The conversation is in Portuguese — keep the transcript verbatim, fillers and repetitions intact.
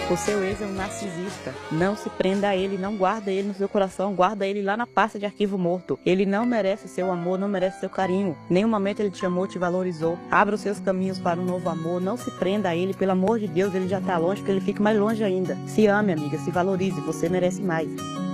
O seu ex é um narcisista. Não se prenda a ele, não guarda ele no seu coração, guarda ele lá na pasta de arquivo morto. Ele não merece seu amor, não merece seu carinho. Em nenhum momento ele te amou, te valorizou. Abra os seus caminhos para um novo amor. Não se prenda a ele, pelo amor de Deus, ele já tá longe, que ele fique mais longe ainda. Se ame, amiga, se valorize, você merece mais.